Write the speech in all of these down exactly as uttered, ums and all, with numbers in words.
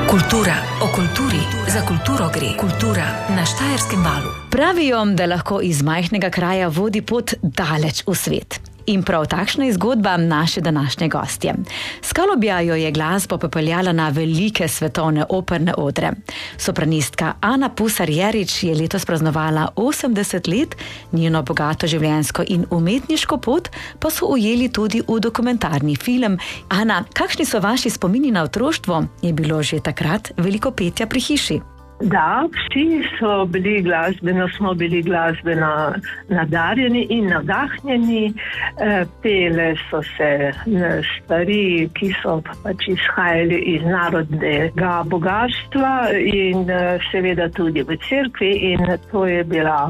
Kultura, o kulturi, za kulturo gre. Kultura na Štajerskem valu. Pravijo, da lahko iz majhnega kraja vodi pot daleč v svet. In prav takšna je zgodba naše današnje gostje. Skalobja jo je glasbo popeljala na velike svetovne operne odre. Sopranistka Ana Pusar-Jerič je letos praznovala osemdeset let, njeno bogato življenjsko in umetniško pot pa so ujeli tudi v dokumentarni film. Ana, kakšni so vaši spomini na otroštvo? Je bilo že takrat veliko petja pri hiši? Da, vsi so bili glasbeno, smo bili glasbeno nadarjeni in navdahnjeni. E, pele so se stvari, ki so pač izhajali iz narodnega bogatstva in seveda tudi v cerkvi, in to je bila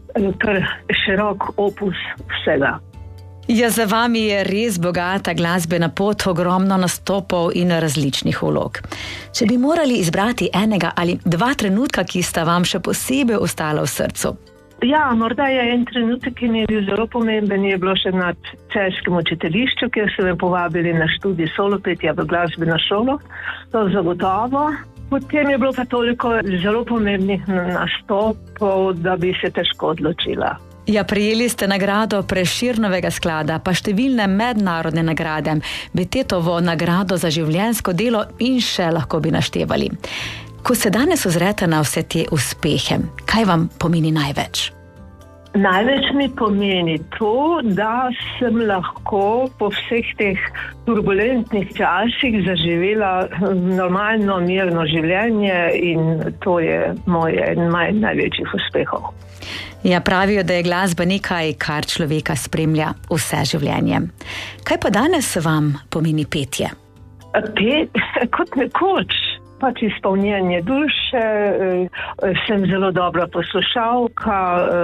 kar širok opus vsega. Ja, za vami je res bogata glasbena pot, ogromno nastopov in različnih vlog. Če bi morali izbrati enega ali dva trenutka, ki sta vam še posebej ostala v srcu? Ja, morda je en trenutek, ki mi je bil zelo pomemben, je bilo še na celjskem učiteljišču, kjer so me povabili na študij solopetja v glasbeno šolo. To zagotovo. Potem je bilo pa toliko zelo pomembnih nastopov, da bi se težko odločila. Ja, prejeli ste nagrado Prešernovega sklada, pa številne mednarodne nagrade, Betetovo nagrado za življenjsko delo in še lahko bi naštevali. Ko se danes ozrete na vse te uspehe, kaj vam pomeni največ? Največ mi pomeni to, da sem lahko po vseh teh turbulentnih časih zaživela normalno, mirno življenje, in to je moj en največjih uspehov. Ja, pravijo, da je glasba nekaj, kar človeka spremlja vse življenje. Kaj pa danes vam pomeni petje? Pet, kot nekoč. Pač izpolnjenje duše, sem zelo dobra poslušalka,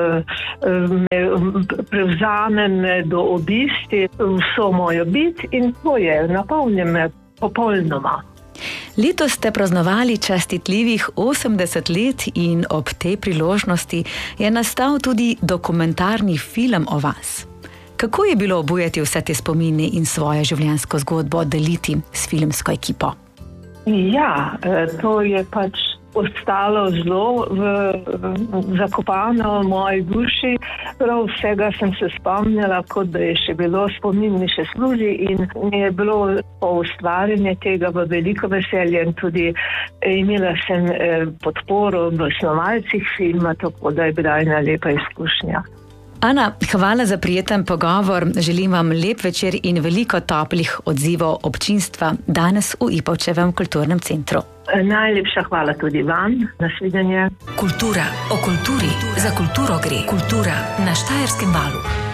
me prevzame me do obisti vso mojo bit in to je, napolnje me popolnoma. Letos ste praznovali častitljivih osemdeset let in ob tej priložnosti je nastal tudi dokumentarni film o vas. Kako je bilo obujati vse te spomine in svojo življenjsko zgodbo deliti s filmsko ekipo? Ja, to je pač ostalo zelo v, zakopano v moji duši. Prav vsega sem se spomnila, kot da je še bilo, spomin mi še služi, in mi je bilo po ustvarjanju tega v veliko veselje, in tudi imela sem podporo v snovalcih filma, tako da je bila ena lepa izkušnja. Ana, hvala za prijeten pogovor. Želim vam lep večer in veliko toplih odzivov občinstva danes v Ipavčevem kulturnem centru. Najlepša hvala tudi vam. Nasvidenje. Kultura, o kulturi, za kulturo gre. Kultura na Štajerskem valu.